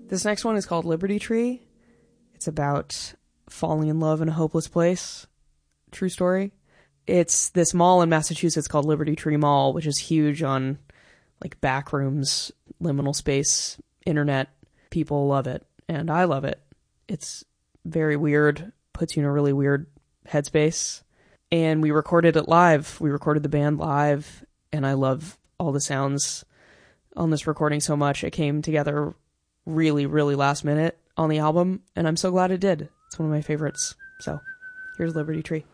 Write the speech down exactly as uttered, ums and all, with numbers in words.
This next one is called Liberty Tree. It's about falling in love in a hopeless place. True story. It's this mall in Massachusetts called Liberty Tree Mall, which is huge on like backrooms, liminal space, internet. People love it, and I love it. It's very weird, puts you in a really weird headspace. And we recorded it live. We recorded the band live, and I love all the sounds on this recording so much. It came together really, really last minute on the album, and I'm so glad it did. It's one of my favorites. So here's Liberty Tree.